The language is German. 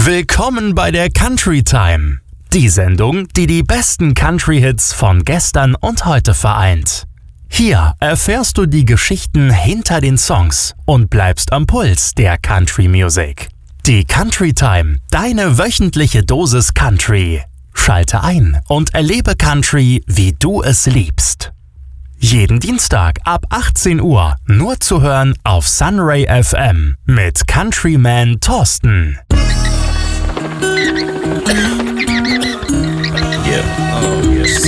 Willkommen bei der Country Time. Die Sendung, die die besten Country-Hits von gestern und heute vereint. Hier erfährst du die Geschichten hinter den Songs und bleibst am Puls der Country Music. Die Country Time, deine wöchentliche Dosis Country. Schalte ein und erlebe Country, wie du es liebst. Jeden Dienstag ab 18 Uhr nur zu hören auf Sunray FM mit Countryman Thorsten.